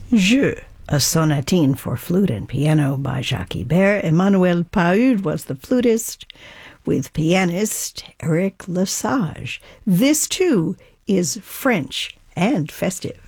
Jeu, a sonatine for flute and piano by Jacques Ibert. Emmanuel Pahud was the flutist with pianist Eric Lesage. This, too, is French and festive.